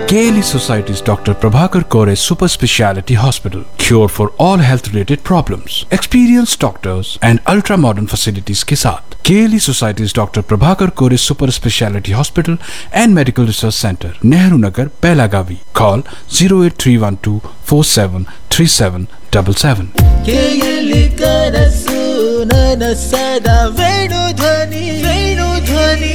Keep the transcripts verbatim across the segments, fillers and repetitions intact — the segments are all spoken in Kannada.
K L E Society's Doctor Prabhakar Kore Super Speciality Hospital. Cure for all health related problems. Experienced doctors and ultra modern facilities के साथ K L E Society's Doctor Prabhakar Kore Super Speciality Hospital and Medical Research Center, Nehru Nagar, Pelagavi. Call zero eight three one two four seven three seven seven seven. K L E ಕನಸು ನನಸದ ವೇಣು ಧ್ವನಿ ವೇಣು ಧ್ವನಿ.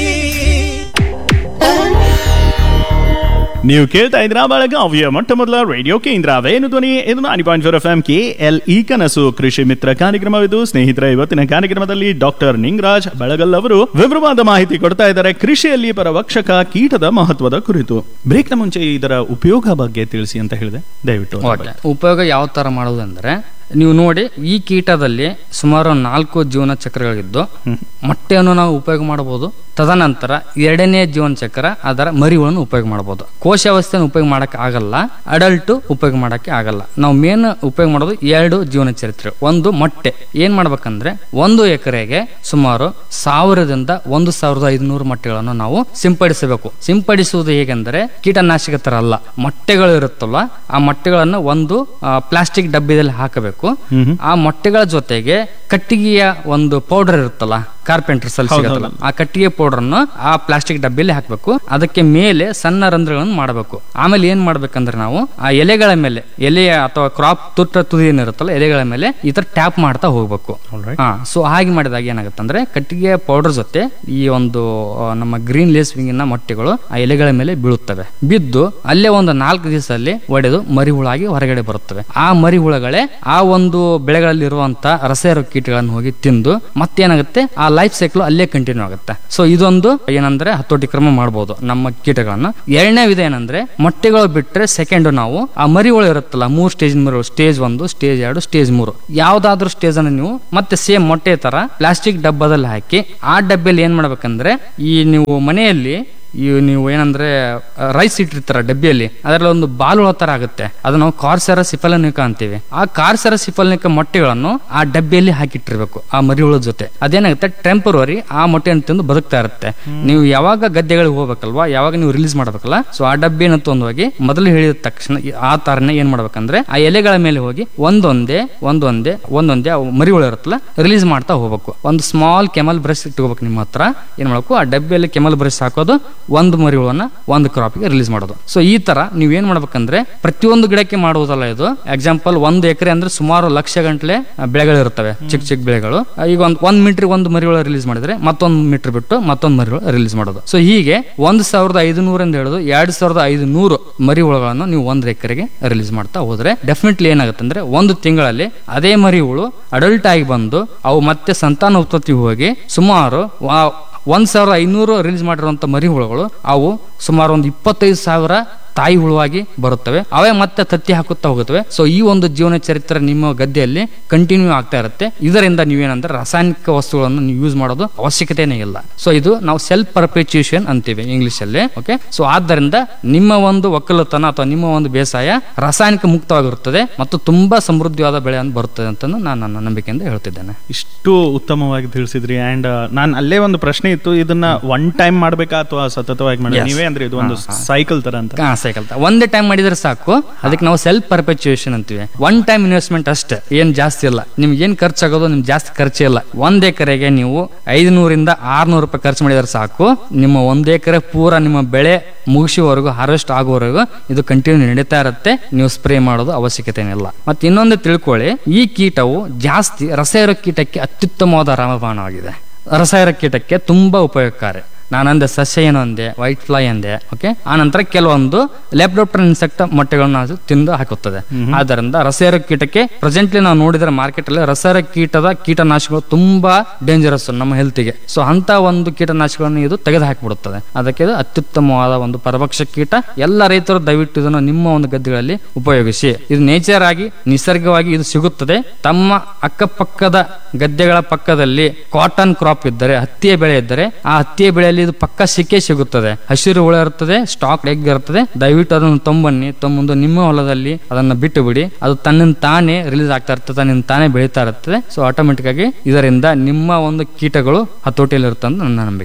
ನೀವು ಕೇಳ್ತಾ ಇದ್ರ ಬೆಳಗಾವಿಯ ಮೊಟ್ಟ ಮೊದಲ ರೇಡಿಯೋ ಕೇಂದ್ರ ವೇಣು ಧ್ವನಿ. ಇದು ನಾನಿ point four F M K L E ಕನಸು ಕೃಷಿ ಮಿತ್ರ ಕಾರ್ಯಕ್ರಮವಿದು. ಸ್ನೇಹಿತರ, ಇವತ್ತಿನ ಕಾರ್ಯಕ್ರಮದಲ್ಲಿ ಡಾಕ್ಟರ್ ನಿಂಗರಾಜ್ ಬೆಳಗಲ್ ಅವರು ವಿವರವಾದ ಮಾಹಿತಿ ಕೊಡ್ತಾ ಇದ್ದಾರೆ ಕೃಷಿಯಲ್ಲಿ ಪರವಕ್ಷಕ ಕೀಟದ ಮಹತ್ವದ ಕುರಿತು. ಬ್ರೇಕ್ನ ಮುಂಚೆ ಇದರ ಉಪಯೋಗ ಬಗ್ಗೆ ತಿಳಿಸಿ ಅಂತ ಹೇಳಿದೆ, ದಯವಿಟ್ಟು. ಉಪಯೋಗ ಯಾವ ತರ ಮಾಡೋದಂದ್ರೆ, ನೀವು ನೋಡಿ ಈ ಕೀಟದಲ್ಲಿ ಸುಮಾರು ನಾಲ್ಕು ಜೀವನ ಚಕ್ರಗಳಿದ್ದು ಮೊಟ್ಟೆಯನ್ನು ನಾವು ಉಪಯೋಗ ಮಾಡಬಹುದು. ತದನಂತರ ಎರಡನೇ ಜೀವನ ಚಕ್ರ ಅದರ ಮರಿಗಳನ್ನು ಉಪಯೋಗ ಮಾಡಬಹುದು. ಕೋಶಾವಸ್ಥೆಯನ್ನು ಉಪಯೋಗ ಮಾಡಕ್ಕೆ ಆಗಲ್ಲ, ಅಡಲ್ಟ್ ಉಪಯೋಗ ಮಾಡಕ್ಕೆ ಆಗಲ್ಲ. ನಾವು ಮೇನ್ ಉಪಯೋಗ ಮಾಡೋದು ಎರಡು ಜೀವನ ಚರಿತ್ರೆ. ಒಂದು ಮೊಟ್ಟೆ. ಏನ್ ಮಾಡ್ಬೇಕಂದ್ರೆ, ಒಂದು ಎಕರೆಗೆ ಸುಮಾರು ಸಾವಿರದಿಂದ ಒಂದು ಸಾವಿರದ ಐದುನೂರು ಮೊಟ್ಟೆಗಳನ್ನು ನಾವು ಸಿಂಪಡಿಸಬೇಕು. ಸಿಂಪಡಿಸುವುದು ಹೇಗೆಂದರೆ, ಕೀಟನಾಶಕ ತರ ಅಲ್ಲ, ಮೊಟ್ಟೆಗಳು ಇರುತ್ತಲ್ಲ ಆ ಮೊಟ್ಟೆಗಳನ್ನು ಒಂದು ಪ್ಲಾಸ್ಟಿಕ್ ಡಬ್ಬಿದಲ್ಲಿ ಹಾಕಬೇಕು. ಆ ಮೊಟ್ಟೆಗಳ ಜೊತೆಗೆ ಕಟ್ಟಿಗೆಯ ಒಂದು ಪೌಡರ್ ಇರುತ್ತಲ್ಲ, ಕಾರ್ಪೆಂಟರ್ಸ್ ಅಲ್ಲಿ ಸಿಗುತ್ತಲ್ಲ, ಆ ಕಟ್ಟಿಗೆ ಪೌಡರ್ ಅನ್ನು ಆ ಪ್ಲಾಸ್ಟಿಕ್ ಡಬ್ಬಿಯಲ್ಲಿ ಹಾಕಬೇಕು. ಅದಕ್ಕೆ ಮೇಲೆ ಸಣ್ಣ ರಂಧ್ರಗಳನ್ನು ಮಾಡಬೇಕು. ಆಮೇಲೆ ಏನ್ ಮಾಡ್ಬೇಕಂದ್ರೆ, ನಾವು ಆ ಎಲೆಗಳ ಮೇಲೆ, ಎಲೆಯ ಅಥವಾ ಕ್ರಾಪ್ ತುಟ್ಟ ತುದಿ ಏನಿರುತ್ತಲ್ಲ ಎಲೆಗಳ ಮೇಲೆ ಈ ತರ ಟ್ಯಾಪ್ ಮಾಡ್ತಾ ಹೋಗ್ಬೇಕು. ಹಾ ಸೊ ಹಾಗೆ ಮಾಡಿದಾಗ ಏನಾಗುತ್ತೆ ಅಂದ್ರೆ, ಕಟ್ಟಿಗೆ ಪೌಡರ್ ಜೊತೆ ಈ ಒಂದು ನಮ್ಮ ಗ್ರೀನ್ ಲೇಸ್ ವಿಂಗಿನ ಮೊಟ್ಟೆಗಳು ಆ ಎಲೆಗಳ ಮೇಲೆ ಬೀಳುತ್ತವೆ. ಬಿದ್ದು ಅಲ್ಲೇ ಒಂದು ನಾಲ್ಕು ದಿವಸದಲ್ಲಿ ಒಡೆದು ಮರಿಹುಳಾಗಿ ಹೊರಗಡೆ ಬರುತ್ತವೆ. ಆ ಮರಿಹುಳಗಳೇ ಆ ಒಂದು ಬೆಳೆಗಳಲ್ಲಿ ಇರುವಂತ ರಸೇರು ಕೀಟಗಳನ್ನು ಹೋಗಿ ತಿಂದು ಮತ್ತೇನಾಗುತ್ತೆ, ಆ ಲೈಫ್ ಸೈಕಲ್ ಅಲ್ಲೇ ಕಂಟಿನ್ಯೂ ಆಗುತ್ತೆ. ಸೊ ಇದೊಂದು ಏನಂದ್ರೆ ಹತೋಟಿ ಕ್ರಮ ಮಾಡಬಹುದು ನಮ್ಮ ಕೀಟಗಳನ್ನ. ಎರಡನೇ ವಿಧ ಏನಂದ್ರೆ, ಮೊಟ್ಟೆಗಳು ಬಿಟ್ರೆ ಸೆಕೆಂಡ್ ನಾವು ಆ ಮರಿಗಳು ಇರುತ್ತಲ್ಲ, ಮೂರು ಸ್ಟೇಜ್ ಮರಿಗಳು, ಸ್ಟೇಜ್ ಒಂದು, ಸ್ಟೇಜ್ ಎರಡು, ಸ್ಟೇಜ್ ಮೂರು, ಯಾವ್ದಾದ್ರು ಸ್ಟೇಜ್ ಅನ್ನು ನೀವು ಮತ್ತೆ ಸೇಮ್ ಮೊಟ್ಟೆ ತರ ಪ್ಲಾಸ್ಟಿಕ್ ಡಬ್ಬದಲ್ಲಿ ಹಾಕಿ, ಆ ಡಬ್ಬಿಯಲ್ಲಿ ಏನ್ ಮಾಡ್ಬೇಕಂದ್ರೆ, ಈ ನೀವು ಮನೆಯಲ್ಲಿ ಈ ನೀವು ಏನಂದ್ರೆ ರೈಸ್ ಇಟ್ಟಿರ್ತಾರ ಡಬ್ಬಿಯಲ್ಲಿ, ಅದರಲ್ಲಿ ಒಂದು ಬಾಲುಳ ತರ ಆಗುತ್ತೆ, ಅದು ನಾವು ಕಾರ್ಸೆರಾ ಸಿಫಲನಿಕ ಅಂತೀವಿ. ಆ ಕಾರ್ಸೆರಾ ಸಿಫಲನಿಕ ಮೊಟ್ಟೆಗಳನ್ನು ಆ ಡಬ್ಬಿಯಲ್ಲಿ ಹಾಕಿಟ್ಟಿರ್ಬೇಕು ಆ ಮರಿಹುಳ ಜೊತೆ. ಅದೇನಾಗುತ್ತೆ, ಟೆಂಪರರಿ ಆ ಮೊಟ್ಟೆಯನ್ನು ತಿಂದು ಬದುಕ್ತಾ ಇರುತ್ತೆ. ನೀವು ಯಾವಾಗ ಗದ್ದೆಗಳಿಗೆ ಹೋಗ್ಬೇಕಲ್ವಾ, ಯಾವಾಗ ನೀವು ರಿಲೀಸ್ ಮಾಡ್ಬೇಕಲ್ಲ, ಸೊ ಆ ಡಬ್ಬಿಯನ್ನು ತೊಂದೋಗಿ ಮೊದಲು ಹೇಳಿದ ತಕ್ಷಣ ಆ ತರನೇ ಏನ್ ಮಾಡ್ಬೇಕಂದ್ರೆ, ಆ ಎಲೆಗಳ ಮೇಲೆ ಹೋಗಿ ಒಂದೊಂದೇ ಒಂದೊಂದೇ ಒಂದೊಂದೇ ಮರಿಹುಳ ಇರುತ್ತಲ್ಲ ರಿಲೀಸ್ ಮಾಡ್ತಾ ಹೋಗ್ಬೇಕು. ಒಂದು ಸ್ಮಾಲ್ ಕೆಮಲ್ ಬ್ರಷ್ ಇಟ್ಕೋಬೇಕು ನಿಮ್ಮ ಹತ್ರ. ಏನ್ ಮಾಡ್ಬೇಕು, ಆ ಡಬ್ಬಿಯಲ್ಲಿ ಕೆಮಲ್ ಬ್ರಷ್ ಹಾಕೋದು, ಒಂದು ಮರಿಹುಳನ್ನ ಒಂದು ಕ್ರಾಪ್ಗೆ ರಿಲೀಸ್ ಮಾಡೋದು. ಸೊ ಈ ತರ ನೀವ್ ಏನ್ ಮಾಡ್ಬೇಕಂದ್ರೆ, ಪ್ರತಿಯೊಂದು ಗಿಡಕ್ಕೆ ಮಾಡುವುದಲ್ಲ ಇದು. ಎಕ್ಸಾಂಪಲ್, ಒಂದು ಎಕರೆ ಅಂದ್ರೆ ಸುಮಾರು ಲಕ್ಷ ಗಂಟಲೆ ಬೆಳೆಗಳು ಇರ್ತವೆ, ಚಿಕ್ಕ ಚಿಕ್ಕ ಬೆಳೆಗಳು. ಈಗ ಒಂದ್ ಒಂದ್ ಮೀಟರ್ ಒಂದು ಮರಿಹುಳ ರಿಲೀಸ್ ಮಾಡಿದ್ರೆ ಮತ್ತೊಂದು ಮೀಟರ್ ಬಿಟ್ಟು ಮತ್ತೊಂದು ಮರಿಹುಳ ರಿಲೀಸ್ ಮಾಡೋದು. ಸೊ ಹೀಗೆ ಒಂದ್ ಸಾವಿರದ ಐದುನೂರಿಂದ ಹಿಡಿದು ಎರಡ್ ಸಾವಿರದ ಐದುನೂರು ಮರಿಹುಳಗಳನ್ನು ನೀವು ಒಂದ್ ಎಕರೆಗೆ ರಿಲೀಸ್ ಮಾಡ್ತಾ ಹೋದ್ರೆ ಡೆಫಿನೆಟ್ಲಿ ಏನಾಗುತ್ತೆ ಅಂದ್ರೆ, ಒಂದು ತಿಂಗಳಲ್ಲಿ ಅದೇ ಮರಿಹುಳು ಅಡಲ್ಟ್ ಆಗಿ ಬಂದು ಅವು ಮತ್ತೆ ಸಂತಾನ ಉತ್ಪತ್ತಿ ಹೋಗಿ ಸುಮಾರು ಒಂದ್ ಸಾವಿರದ ಐನೂರು ರಿಲೀಸ್ ಮಾಡಿರುವಂತ ಮರಿಹುಳುಗಳು ಅವು ಸುಮಾರು ಒಂದು ಇಪ್ಪತ್ತೈದು ಸಾವಿರ ತಾಯಿ ಹುಳುವಾಗಿ ಬರುತ್ತವೆ. ಅವೇ ಮತ್ತೆ ತತ್ತಿ ಹಾಕುತ್ತಾ ಹೋಗುತ್ತವೆ. ಸೊ ಈ ಒಂದು ಜೀವನ ಚರಿತ್ರೆ ನಿಮ್ಮ ಗದ್ದೆಯಲ್ಲಿ ಕಂಟಿನ್ಯೂ ಆಗ್ತಾ ಇರುತ್ತೆ. ಇದರಿಂದ ನೀವೇನಂದ್ರೆ ರಾಸಾಯನಿಕ ವಸ್ತುಗಳನ್ನು ನೀವು ಯೂಸ್ ಮಾಡೋದು ಅವಶ್ಯಕತೆನೇ ಇಲ್ಲ. ಸೊ ಇದು ನಾವು ಸೆಲ್ಫ್ ಪರ್ಪೆಚುಯೇಷನ್ ಅಂತೀವಿ ಇಂಗ್ಲಿಷ್ ಅಲ್ಲಿ. ಓಕೆ, ಸೊ ಆದ್ದರಿಂದ ನಿಮ್ಮ ಒಂದು ಒಕ್ಕಲುತನ ಅಥವಾ ನಿಮ್ಮ ಒಂದು ಬೇಸಾಯ ರಾಸಾಯನಿಕ ಮುಕ್ತವಾಗಿರುತ್ತದೆ ಮತ್ತು ತುಂಬಾ ಸಮೃದ್ಧವಾದ ಬೆಳೆ ಬರುತ್ತದೆ ಅಂತ ನಾನು ನನ್ನ ನಂಬಿಕೆಯಿಂದ ಹೇಳ್ತಿದ್ದೇನೆ. ಇಷ್ಟು ಉತ್ತಮವಾಗಿ ತಿಳಿಸಿದ್ರಿ. ಅಂಡ್ ನಾನು ಅಲ್ಲೇ ಒಂದು ಪ್ರಶ್ನೆ ಇತ್ತು, ಇದನ್ನ ಒನ್ ಟೈಮ್ ಮಾಡ್ಬೇಕಾ ಅಥವಾ ಸತತವಾಗಿ ಮಾಡಿ ನೀವೇ ಅಂದ್ರೆ ಇದು ಒಂದು ಸೈಕಲ್ ತರ ಅಂತ? ಒಂದೇ ಟೈಮ್ ಮಾಡಿದ್ರೆ ಸಾಕು. ಅದಕ್ಕೆ ನಾವು ಸೆಲ್ಫ್ ಪರ್ಪೆಚುಯೇಷನ್ ಅಂತೀವಿ. ಒನ್ ಟೈಮ್ ಇನ್ವೆಸ್ಟ್ಮೆಂಟ್ ಅಷ್ಟೇ, ಏನ್ ಜಾಸ್ತಿ ಇಲ್ಲ. ನಿಮ್ಗೆ ಏನ್ ಖರ್ಚಾಗೋದು ನಿಮ್ಗೆ ಜಾಸ್ತಿ ಖರ್ಚೆ ಇಲ್ಲ. ಒಂದ್ ಎಕರೆಗೆ ನೀವು ಐದುನೂರಿಂದ ಆರ್ನೂರು ರೂಪಾಯಿ ಖರ್ಚು ಮಾಡಿದ್ರೆ ಸಾಕು. ನಿಮ್ಮ ಒಂದ್ ಎಕರೆ ಪೂರ ನಿಮ್ಮ ಬೆಳೆ ಮುಗಿಸುವವರೆಗೂ, ಹಾರ್ವೆಸ್ಟ್ ಆಗುವವರೆಗೂ ಇದು ಕಂಟಿನ್ಯೂ ನಡೀತಾ ಇರುತ್ತೆ. ನೀವು ಸ್ಪ್ರೇ ಮಾಡೋದು ಅವಶ್ಯಕತೆ ಇಲ್ಲ. ಮತ್ತೆ ಇನ್ನೊಂದು ತಿಳ್ಕೊಳ್ಳಿ, ಈ ಕೀಟವು ಜಾಸ್ತಿ ರಸಾಯನ ಕೀಟಕ್ಕೆ ಅತ್ಯುತ್ತಮವಾದ ರಾಮಬಾಣವಾಗಿದೆ. ರಸಾಯನ ಕೀಟಕ್ಕೆ ತುಂಬಾ ಉಪಯೋಗಕಾರಿ. ನಾನಂದೆ ಸಸ್ಯ ಏನು ಅಂದೆ, ವೈಟ್ ಫ್ಲೈ ಅಂದೆ. ಓಕೆ, ಆ ನಂತರ ಕೆಲವೊಂದು ಲೆಪ್ಡೋಪ್ಟರ್ ಇನ್ಸೆಕ್ಟ್ ಮೊಟ್ಟೆಗಳನ್ನು ತಿಂದು ಹಾಕುತ್ತದೆ. ಆದ್ದರಿಂದ ರಸಾಯನ ಕೀಟಕ್ಕೆ ಪ್ರೆಸೆಂಟ್ಲಿ ನಾವು ನೋಡಿದ್ರೆ ಮಾರ್ಕೆಟ್ ಅಲ್ಲಿ ರಸಾಯನ ಕೀಟದ ಕೀಟನಾಶಕಗಳು ತುಂಬಾ ಡೇಂಜರಸ್ ನಮ್ಮ ಹೆಲ್ತ್ಗೆ. ಸೊ ಅಂತ ಒಂದು ಕೀಟನಾಶಕಗಳನ್ನು ಇದು ತೆಗೆದು ಹಾಕಿಬಿಡುತ್ತದೆ. ಅದಕ್ಕೆ ಇದು ಅತ್ಯುತ್ತಮವಾದ ಒಂದು ಪರಭಕ್ಷ ಕೀಟ. ಎಲ್ಲ ರೈತರು ದಯವಿಟ್ಟು ಇದನ್ನು ನಿಮ್ಮ ಒಂದು ಗದ್ದೆಗಳಲ್ಲಿ ಉಪಯೋಗಿಸಿ. ಇದು ನೇಚರ್ ಆಗಿ ನಿಸರ್ಗವಾಗಿ ಇದು ಸಿಗುತ್ತದೆ. ತಮ್ಮ ಅಕ್ಕಪಕ್ಕದ ಗದ್ದೆಗಳ ಪಕ್ಕದಲ್ಲಿ ಕಾಟನ್ ಕ್ರಾಪ್ ಇದ್ದರೆ, ಹತ್ತಿಯ ಬೆಳೆ ಇದ್ದರೆ, ಆ ಹತ್ತಿಯ ಬೆಳೆಯಲ್ಲಿ ಇದು ಪಕ್ಕ ಸಿಕ್ಕೇ ಸಿಗುತ್ತದೆ. ಹಸಿರು ಹುಳ ಇರುತ್ತದೆ, ಸ್ಟಾಕ್ ಎಗ್ ಇರುತ್ತದೆ. ದಯವಿಟ್ಟು ಅದನ್ನು ತೊಂಬನ್ನಿ, ತೊಂಬಂದು ನಿಮ್ಮ ಹೊಲದಲ್ಲಿ ಅದನ್ನ ಬಿಟ್ಟು ಬಿಡಿ. ಅದು ತನ್ನಿಂದ ತಾನೇ ರಿಲೀಸ್ ಆಗ್ತಾ ಇರ್ತದೆ, ತನ್ನಿಂದ ತಾನೇ ಬೆಳೀತಾ ಇರ್ತದೆ. ಸೊ ಆಟೋಮೆಟಿಕ್ ಆಗಿ ಇದರಿಂದ ನಿಮ್ಮ ಒಂದು ಕೀಟಗಳು ಹತೋಟಿಯಲ್ಲಿ ಇರುತ್ತೆ ಅಂತ ನನ್ನ ನಂಬಿಕೆ.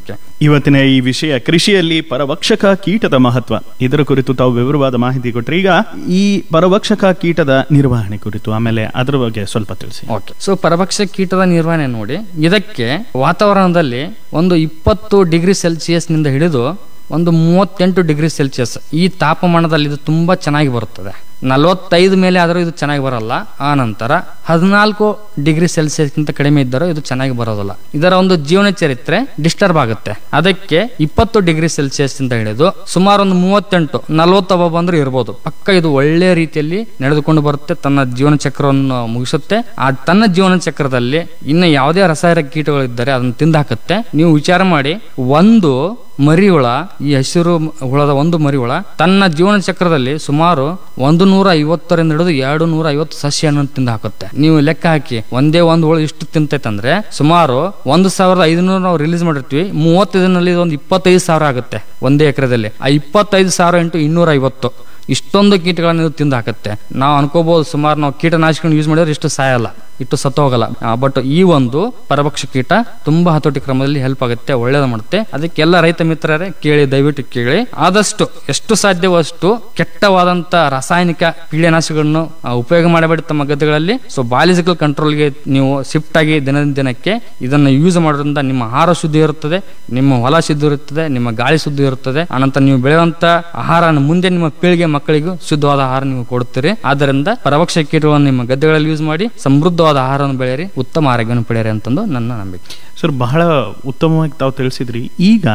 ಇವತ್ತಿನ ಈ ವಿಷಯ ಕೃಷಿಯಲ್ಲಿ ಪರಭಕ್ಷಕ ಕೀಟದ ಮಹತ್ವ, ಇದರ ಕುರಿತು ತಾವು ವಿವರವಾದ ಮಾಹಿತಿ ಕೊಟ್ಟರೆ. ಈಗ ಈ ಪರಭಕ್ಷಕ ಕೀಟದ ನಿರ್ವಹಣೆ ಕುರಿತು ಆಮೇಲೆ ಅದರ ಬಗ್ಗೆ ಸ್ವಲ್ಪ ತಿಳಿಸಿ. ಓಕೆ, ಸೊ ಪರಭಕ್ಷಕ ಕೀಟದ ನಿರ್ವಹಣೆ ನೋಡಿ, ಇದಕ್ಕೆ ವಾತಾವರಣದಲ್ಲಿ ಒಂದು ಇಪ್ಪತ್ತು ಡಿಗ್ರಿ ಸೆಲ್ಸಿಯಸ್ ನಿಂದ ಹಿಡಿದು ಒಂದು ಮೂವತ್ತೆಂಟು ಡಿಗ್ರಿ ಸೆಲ್ಸಿಯಸ್ ಈ ತಾಪಮಾನದಲ್ಲಿ ಇದು ತುಂಬಾ ಚೆನ್ನಾಗಿ ಬರುತ್ತದೆ. ನಲವತ್ತೈದು ಮೇಲೆ ಆದರೂ ಇದು ಚೆನ್ನಾಗಿ ಬರಲ್ಲ. ಆ ನಂತರ ಹದಿನಾಲ್ಕು ಡಿಗ್ರಿ ಸೆಲ್ಸಿಯಸ್ಗಿಂತ ಕಡಿಮೆ ಇದ್ದರೂ ಇದು ಚೆನ್ನಾಗಿ ಬರೋದಿಲ್ಲ. ಇದರ ಒಂದು ಜೀವನ ಚರಿತ್ರೆ ಡಿಸ್ಟರ್ಬ್ ಆಗುತ್ತೆ. ಅದಕ್ಕೆ ಇಪ್ಪತ್ತು ಡಿಗ್ರಿ ಸೆಲ್ಸಿಯಸ್ ಇಂದ ಹಿಡಿದು ಸುಮಾರು ಒಂದು ಮೂವತ್ತೆಂಟು ನಲವತ್ತೊಬ್ಬ ಬಂದರೂ ಇರ್ಬೋದು. ಪಕ್ಕ ಇದು ಒಳ್ಳೆ ರೀತಿಯಲ್ಲಿ ನಡೆದುಕೊಂಡು ಬರುತ್ತೆ, ತನ್ನ ಜೀವನ ಚಕ್ರವನ್ನು ಮುಗಿಸುತ್ತೆ. ಆ ತನ್ನ ಜೀವನ ಚಕ್ರದಲ್ಲಿ ಇನ್ನು ಯಾವುದೇ ರಾಸಾಯನಿಕ ಕೀಟಗಳಿದ್ದರೆ ಅದನ್ನು ತಿಂದಾಕತ್ತೆ. ನೀವು ವಿಚಾರ ಮಾಡಿ, ಒಂದು ಮರಿ ಹುಳ, ಈ ಹಸಿರು ಹುಳದ ಒಂದು ಮರಿ ಹುಳ ತನ್ನ ಜೀವನ ಚಕ್ರದಲ್ಲಿ ಸುಮಾರು ಒಂದು ನೂರ ಐವತ್ತರಿಂದ ಹಿಡಿದು ಎರಡು ನೂರ ಐವತ್ತು ಸಸ್ಯವನ್ನು ತಿಂದು ಹಾಕುತ್ತೆ. ನೀವು ಲೆಕ್ಕ ಹಾಕಿ, ಒಂದೇ ಒಂದು ಹುಳು ಇಷ್ಟು ತಿಂತೈತಂದ್ರೆ ಸುಮಾರು ಒಂದು ಸಾವಿರದ ಐದುನೂರು ನಾವು ರಿಲೀಸ್ ಮಾಡಿರ್ತೀವಿ, ಮೂವತ್ತೈದರಲ್ಲಿ ಒಂದು ಇಪ್ಪತ್ತೈದು ಸಾವಿರ ಆಗುತ್ತೆ ಒಂದೇ ಎಕರೆದಲ್ಲಿ. ಆ ಇಪ್ಪತ್ತೈದು ಸಾವಿರ ಇಂಟು ಇನ್ನೂರ ಐವತ್ತು ಇಷ್ಟೊಂದು ಕೀಟಗಳನ್ನು ತಿಂದು ಹಾಕತ್ತೆ. ನಾವು ಅನ್ಕೋಬಹುದು ಸುಮಾರು ನಾವು ಕೀಟನಾಶಕಗಳನ್ನು ಯೂಸ್ ಮಾಡಿದ್ರೆ ಇಷ್ಟು ಸಾಯಲ್ಲ, ಇಟ್ಟು ಸತ್ತು ಹೋಗಲ್ಲ. ಬಟ್ ಈ ಒಂದು ಪರಭಕ್ಷ ಕೀಟ ತುಂಬಾ ಹತೋಟಿ ಕ್ರಮದಲ್ಲಿ ಹೆಲ್ಪ್ ಆಗುತ್ತೆ, ಒಳ್ಳೇದು ಮಾಡುತ್ತೆ. ಅದಕ್ಕೆಲ್ಲ ರೈತ ಮಿತ್ರರೇ ಕೇಳಿ, ದಯವಿಟ್ಟು ಕೇಳಿ. ಆದಷ್ಟು ಎಷ್ಟು ಸಾಧ್ಯವೋ ಅಷ್ಟು ಕೆಟ್ಟವಾದಂತ ರಾಸಾಯನಿಕ ಕೀಟನಾಶಕಗಳನ್ನು ಉಪಯೋಗ ಮಾಡಬೇಡಿ ತಮ್ಮ ಗದ್ದೆಗಳಲ್ಲಿ. ಸೊ ಬಾಲಿಜಿಕಲ್ ಕಂಟ್ರೋಲ್ಗೆ ನೀವು ಶಿಫ್ಟ್ ಆಗಿ ದಿನದಿಂದ ದಿನಕ್ಕೆ ಇದನ್ನು ಯೂಸ್ ಮಾಡೋದ್ರಿಂದ ನಿಮ್ಮ ಆಹಾರ ಶುದ್ಧಿ ಇರುತ್ತದೆ, ನಿಮ್ಮ ಹೊಲ ಶುದ್ಧಿ ಇರುತ್ತದೆ, ನಿಮ್ಮ ಗಾಳಿ ಶುದ್ಧಿ ಇರುತ್ತದೆ. ಆನಂತರ ನೀವು ಬೆಳೆಯುವಂತ ಆಹಾರ ಮುಂದೆ ನಿಮ್ಮ ಪೀಳಿಗೆ ಮಕ್ಕಳಿಗೂ ಶುದ್ಧವಾದ ಆಹಾರ ನೀವು ಕೊಡುತ್ತೀರಿ. ಆದ್ದರಿಂದ ಪರಭಕ್ಷ ಕೀಟಗಳನ್ನು ನಿಮ್ಮ ಗದ್ದೆಗಳಲ್ಲಿ ಯೂಸ್ ಮಾಡಿ ಸಮೃದ್ಧವಾದ ಆಹಾರವನ್ನು ಬೆಳೆಯಿರಿ, ಉತ್ತಮ ಆರೋಗ್ಯವನ್ನು ಪಡೆಯಿರಿ ಅಂತಂದು ನನ್ನ ನಂಬಿಕೆ. ಸರ್, ಬಹಳ ಉತ್ತಮವಾಗಿ ತಾವು ತಿಳಿಸಿದ್ರಿ. ಈಗ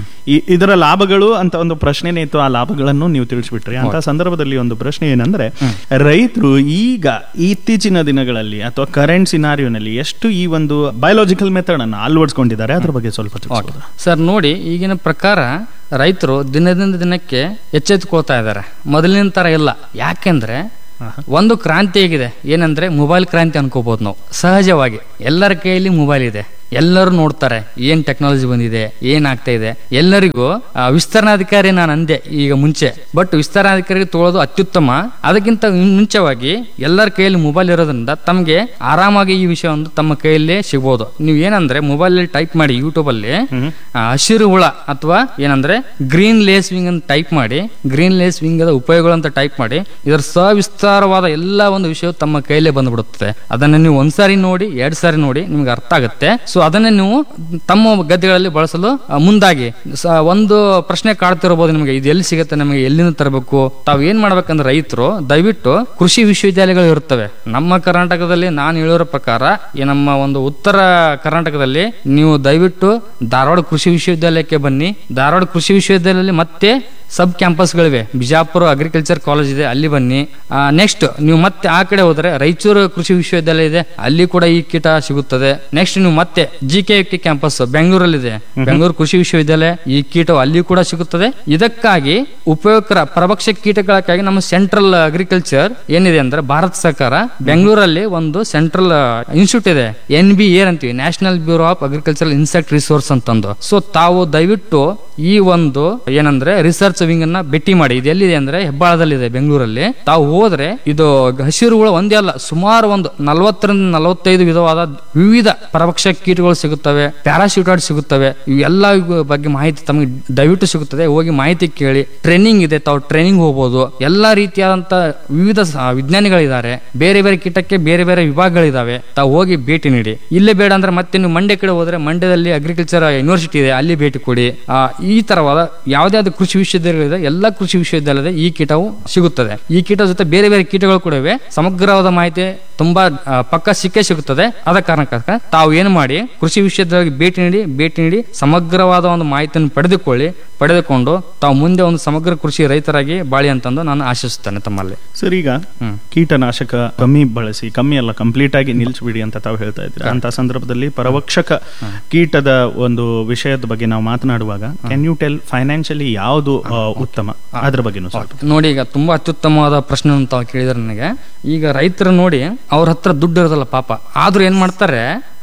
ಇದರ ಲಾಭಗಳು ಅಂತ ಒಂದು ಪ್ರಶ್ನೆನೇ ಇತ್ತು, ಆ ಲಾಭಗಳನ್ನು ನೀವು ತಿಳಿಸ್ಬಿಟ್ರಿ. ಅಂತ ಸಂದರ್ಭದಲ್ಲಿ ಒಂದು ಪ್ರಶ್ನೆ ಏನಂದ್ರೆ, ರೈತರು ಈಗ ಇತ್ತೀಚಿನ ದಿನಗಳಲ್ಲಿ ಅಥವಾ ಕರೆಂಟ್ ಸಿನಾರಿಯೋನಲ್ಲಿ ಎಷ್ಟು ಈ ಒಂದು ಬಯೋಲಾಜಿಕಲ್ ಮೆಥಡ್ ಅನ್ನು ಅಳವಡಿಸಿಕೊಂಡಿದ್ದಾರೆ, ಅದ್ರ ಬಗ್ಗೆ ಸ್ವಲ್ಪ ತಿಳಿಸಬಹುದು ಸರ್? ನೋಡಿ, ಈಗಿನ ಪ್ರಕಾರ ರೈತರು ದಿನದಿಂದ ದಿನಕ್ಕೆ ಎಚ್ಚೆತ್ತುಕೊಳ್ತಾ ಇದ್ದಾರೆ, ಮೊದಲಿನ ತರ ಇಲ್ಲ. ಯಾಕೆಂದ್ರೆ ಒಂದು ಕ್ರಾಂತಿ ಆಗಿದೆ, ಏನಂದ್ರೆ ಮೊಬೈಲ್ ಕ್ರಾಂತಿ ಅನ್ಕೋಬಹುದು ನಾವು. ಸಹಜವಾಗಿ ಎಲ್ಲರ ಕೈಯಲ್ಲಿ ಮೊಬೈಲ್ ಇದೆ, ಎಲ್ಲರೂ ನೋಡ್ತಾರೆ ಏನ್ ಟೆಕ್ನಾಲಜಿ ಬಂದಿದೆ, ಏನಾಗ್ತಾ ಇದೆ. ಎಲ್ಲರಿಗೂ ವಿಸ್ತರಣಾಧಿಕಾರಿ ನಾನು ಅಂದೆ ಈಗ ಮುಂಚೆ, ಬಟ್ ವಿಸ್ತರಣಾಧಿಕಾರಿ ತೊಗೊಳ್ಳೋದು ಅತ್ಯುತ್ತಮ. ಅದಕ್ಕಿಂತ ಮುಂಚೆವಾಗಿ ಎಲ್ಲರ ಕೈಯಲ್ಲಿ ಮೊಬೈಲ್ ಇರೋದ್ರಿಂದ ತಮಗೆ ಆರಾಮಾಗಿ ಈ ವಿಷಯ ಒಂದು ತಮ್ಮ ಕೈಯಲ್ಲೇ ಸಿಗಬಹುದು. ನೀವು ಏನಂದ್ರೆ ಮೊಬೈಲ್ ಅಲ್ಲಿ ಟೈಪ್ ಮಾಡಿ, ಯೂಟ್ಯೂಬ್ ಅಲ್ಲಿ ಹಸಿರು ಹುಳ ಅಥವಾ ಏನಂದ್ರೆ ಗ್ರೀನ್ ಲೇಸ್ ವಿಂಗ್ ಅಂತ ಟೈಪ್ ಮಾಡಿ, ಗ್ರೀನ್ ಲೇಸ್ ವಿಂಗ್ ಅದ ಉಪಯೋಗಗಳು ಅಂತ ಟೈಪ್ ಮಾಡಿ, ಇದರ ಸವಿಸ್ತಾರವಾದ ಎಲ್ಲ ಒಂದು ವಿಷಯ ತಮ್ಮ ಕೈಯಲ್ಲೇ ಬಂದ್ಬಿಡುತ್ತೆ. ಅದನ್ನ ನೀವು ಒಂದ್ಸಾರಿ ನೋಡಿ, ಎರಡ್ ಸಾರಿ ನೋಡಿ, ನಿಮ್ಗೆ ಅರ್ಥ ಆಗುತ್ತೆ. ಸೊ ಅದನ್ನೇ ನೀವು ತಮ್ಮ ಗದ್ದೆಗಳಲ್ಲಿ ಬಳಸಲು ಮುಂದಾಗಿ. ಒಂದು ಪ್ರಶ್ನೆ ಕಾಡ್ತಿರಬಹುದು ನಿಮಗೆ, ಇದು ಎಲ್ಲಿ ಸಿಗುತ್ತೆ, ನಮಗೆ ಎಲ್ಲಿಂದ ತರಬೇಕು? ತಾವು ಏನ್ ಮಾಡ್ಬೇಕಂದ್ರೆ ರೈತರು ದಯವಿಟ್ಟು ಕೃಷಿ ವಿಶ್ವವಿದ್ಯಾಲಯಗಳು ಇರುತ್ತವೆ ನಮ್ಮ ಕರ್ನಾಟಕದಲ್ಲಿ. ನಾನು ಹೇಳಿರೋ ಪ್ರಕಾರ ಈ ನಮ್ಮ ಒಂದು ಉತ್ತರ ಕರ್ನಾಟಕದಲ್ಲಿ ನೀವು ದಯವಿಟ್ಟು ಧಾರವಾಡ ಕೃಷಿ ವಿಶ್ವವಿದ್ಯಾಲಯಕ್ಕೆ ಬನ್ನಿ. ಧಾರವಾಡ ಕೃಷಿ ವಿಶ್ವವಿದ್ಯಾಲಯದಲ್ಲಿ ಮತ್ತೆ ಸಬ್ ಕ್ಯಾಂಪಸ್ಗಳಿವೆ. ಬಿಜಾಪುರ ಅಗ್ರಿಕಲ್ಚರ್ ಕಾಲೇಜ್ ಇದೆ, ಅಲ್ಲಿ ಬನ್ನಿ. ನೆಕ್ಸ್ಟ್ ನೀವು ಮತ್ತೆ ಆ ಕಡೆ ಹೋದ್ರೆ ರಾಯಚೂರು ಕೃಷಿ ವಿಶ್ವವಿದ್ಯಾಲಯ ಇದೆ, ಅಲ್ಲಿ ಕೂಡ ಈ ಕೀಟ ಸಿಗುತ್ತದೆ. ನೆಕ್ಸ್ಟ್ ನೀವು ಮತ್ತೆ ಜಿ ಕೆ ಕೆ ಕ್ಯಾಂಪಸ್ ಬೆಂಗಳೂರಲ್ಲಿ ಇದೆ, ಬೆಂಗಳೂರು ಕೃಷಿ ವಿಶ್ವವಿದ್ಯಾಲಯ, ಈ ಕೀಟ ಅಲ್ಲಿ ಕೂಡ ಸಿಗುತ್ತದೆ. ಇದಕ್ಕಾಗಿ ಉಪಯೋಗಕರ ಪರಭಕ್ಷ ಕೀಟಗಳಕ್ಕಾಗಿ ನಮ್ಮ ಸೆಂಟ್ರಲ್ ಅಗ್ರಿಕಲ್ಚರ್ ಏನಿದೆ ಅಂದ್ರೆ ಭಾರತ ಸರ್ಕಾರ ಬೆಂಗಳೂರಲ್ಲಿ ಒಂದು ಸೆಂಟ್ರಲ್ ಇನ್ಸ್ಟಿಟ್ಯೂಟ್ ಇದೆ, ಎನ್ ಬಿ ಎ ಅಂತೀವಿ, national bureau of agriculture insect resource ಅಂತಂದು. ಸೊ ತಾವು ದಯವಿಟ್ಟು ಈ ಒಂದು ಏನಂದ್ರೆ ರಿಸರ್ಚ್ ವಿಂಗ್ ಅನ್ನ ಭೇಟಿ ಮಾಡಿ. ಇದು ಎಲ್ಲಿದೆ ಅಂದ್ರೆ ಹೆಬ್ಬಾಳದಲ್ಲಿದೆ, ಬೆಂಗಳೂರಲ್ಲಿ. ತಾವು ಹೋದ್ರೆ ಇದು ಹಸಿರು ಹುಳ ಒಂದೇ ಅಲ್ಲ, ಸುಮಾರು ಒಂದು ನಲವತ್ತರಿಂದ ನಲವತ್ತೈದು ವಿಧವಾದ ವಿವಿಧ ಪರಭಕ್ಷ ಕೀಟಗಳು ಸಿಗುತ್ತವೆ, ಪ್ಯಾರಾಶೂಟಾಯ್ಡ್ ಸಿಗುತ್ತವೆ. ಇವೆಲ್ಲ ಬಗ್ಗೆ ಮಾಹಿತಿ ತಮಗೆ ದಯವಿಟ್ಟು ಸಿಗುತ್ತದೆ. ಹೋಗಿ ಮಾಹಿತಿ ಕೇಳಿ. ಟ್ರೈನಿಂಗ್ ಇದೆ, ತಾವು ಟ್ರೈನಿಂಗ್ ಹೋಗಬಹುದು. ಎಲ್ಲಾ ರೀತಿಯಾದಂತ ವಿವಿಧ ವಿಜ್ಞಾನಿಗಳಿದ್ದಾರೆ, ಬೇರೆ ಬೇರೆ ಕೀಟಕ್ಕೆ ಬೇರೆ ಬೇರೆ ವಿಭಾಗಗಳಿದಾವೆ. ತಾವು ಹೋಗಿ ಭೇಟಿ ನೀಡಿ. ಇಲ್ಲೇ ಬೇಡ ಅಂದ್ರೆ ಮತ್ತೆ ನೀವು ಮಂಡ್ಯ ಕಡೆ ಹೋದ್ರೆ ಮಂಡ್ಯದಲ್ಲಿ ಅಗ್ರಿಕಲ್ಚರ್ ಯೂನಿವರ್ಸಿಟಿ ಇದೆ, ಅಲ್ಲಿ ಭೇಟಿ ಕೊಡಿ. ಆ ಈ ತರವಾದ ಯಾವುದೇ ಕೃಷಿ ವಿಶ್ವವಿದ್ಯಾಲಯಗಳಿದೆ, ಎಲ್ಲ ಕೃಷಿ ವಿಶ್ವವಿದ್ಯಾಲಯದ ಈ ಕೀಟವು ಸಿಗುತ್ತದೆ. ಈ ಕೀಟ ಜೊತೆ ಬೇರೆ ಬೇರೆ ಕೀಟಗಳು ಕೂಡ ಇವೆ. ಸಮಗ್ರವಾದ ಮಾಹಿತಿ ತುಂಬಾ ಪಕ್ಕ ಸಿಕ್ಕೇ ಸಿಗುತ್ತದೆ. ಆದ ಕಾರಣಕ್ಕಾಗ ತಾವು ಏನು ಮಾಡಿ ಕೃಷಿ ವಿಶ್ವವಿದ್ಯಾಲಯಕ್ಕೆ ಭೇಟಿ ನೀಡಿ ಭೇಟಿ ನೀಡಿ ಸಮಗ್ರವಾದ ಒಂದು ಮಾಹಿತಿಯನ್ನು ಪಡೆದುಕೊಳ್ಳಿ. ಪಡೆದುಕೊಂಡು ತಾವು ಮುಂದೆ ಒಂದು ಸಮಗ್ರ ಕೃಷಿ ರೈತರಾಗಿ ಬಾಳಿ ಅಂತಂದು ನಾನು ಆಶಿಸುತ್ತೇನೆ ತಮ್ಮಲ್ಲಿ. ಸರ್, ಈಗ ಕೀಟನಾಶಕ ಕಮ್ಮಿ ಬಳಸಿ, ಕಮ್ಮಿ ಅಲ್ಲ ಕಂಪ್ಲೀಟ್ ಆಗಿ ನಿಲ್ಲಿಸಬಿಡಿ ಅಂತ ತಾವು ಹೇಳ್ತಾ ಇದ್ದೀರಾ. ಅಂತ ಸಂದರ್ಭದಲ್ಲಿ ಪರಭಕ್ಷಕ ಕೀಟದ ಒಂದು ವಿಷಯದ ಬಗ್ಗೆ ನಾವು ಮಾತನಾಡುವಾಗ ಕ್ಯಾನ್ ಯು ಟೆಲ್ ಫೈನಾನ್ಷಿಯಲಿ ಯಾವುದು ಉತ್ತಮ, ಅದ್ರ ಬಗ್ಗೆ ನೋಡಿ. ಈಗ ತುಂಬಾ ಅತ್ಯುತ್ತಮವಾದ ಪ್ರಶ್ನೆ ತಾವು ಕೇಳಿದ್ರೆ ನನಗೆ. ಈಗ ರೈತರು ನೋಡಿ, ಅವ್ರ ಹತ್ರ ದುಡ್ಡು ಇರೋದಲ್ಲ ಪಾಪ, ಆದ್ರೂ ಏನ್ ಮಾಡ್ತಾರೆ,